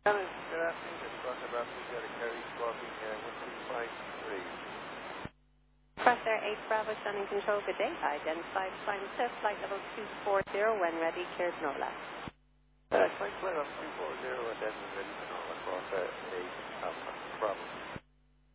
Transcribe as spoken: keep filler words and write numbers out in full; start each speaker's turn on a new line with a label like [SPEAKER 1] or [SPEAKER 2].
[SPEAKER 1] Alan, good afternoon. Just talking about we got a Kerry Scorpion here, one three five three.
[SPEAKER 2] Crosshair eight Bravo, Stunning Control, good day. Identified climb test, flight level two four zero, when ready, cleared Nola.
[SPEAKER 1] Uh, flight level two four zero, and then ready for Nola, Crosshair